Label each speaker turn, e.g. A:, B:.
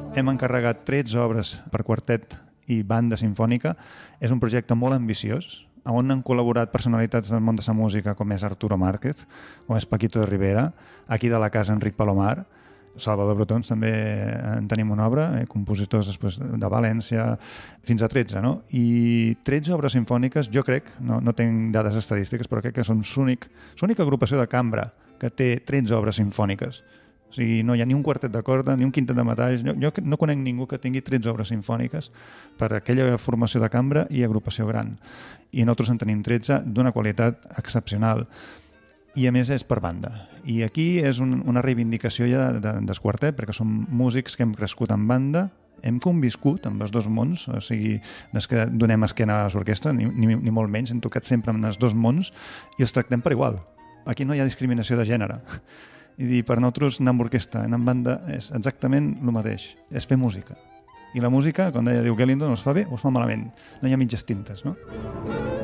A: Hem encarregat 13 obres per quartet i banda sinfònica. És un projecte molt ambiciós, on han col·laborat personalitats del món de la música com és Arturo Márquez, com és Paquito de Rivera, aquí de la casa Enric Palomar, Salvador Brotons també en tenim una obra, compositors després de València, fins a 13, no? I 13 obres sinfòniques, jo crec, no tinc dades estadístiques, però crec que són l'única agrupació de cambra que té 13 obres sinfòniques. O sigui, no hi ha ni un quartet de corda, ni un quintet de metalls. Jo no conec ningú que tingui 13 obres sinfòniques per aquella formació de cambra i agrupació gran. I nosaltres en tenim 13 d'una qualitat excepcional. I a més és per banda. I aquí és una reivindicació ja del quartet, perquè som músics que hem crescut en banda, hem conviscut amb els dos mons, o sigui, no és que donem esquena a l'orquestra, ni molt menys, hem tocat sempre amb els dos mons i els tractem per igual. Aquí no hi ha discriminació de gènere. I per nosaltres anar amb orquestra, anar amb banda, és exactament el mateix, és fer música. I la música, com deia Duke Ellington, o es fa bé o es fa malament. No hi ha mitges tintes, no?